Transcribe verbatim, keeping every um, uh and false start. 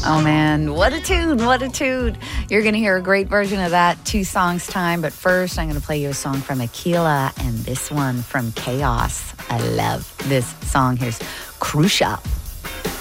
Oh man, what a tune, what a tune. You're going to hear a great version of that two songs time, but first I'm going to play you a song from Aquila and this one from Chaos. I love this song. Here's Crucial.